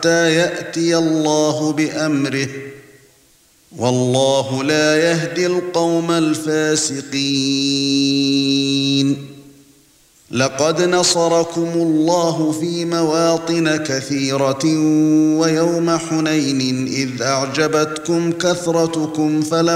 حتى يأتي الله بأمره والله لا يهدي القوم الفاسقين لقد نصركم الله في مواطن كثيرة ويوم حنين إذ أعجبتكم كثرتكم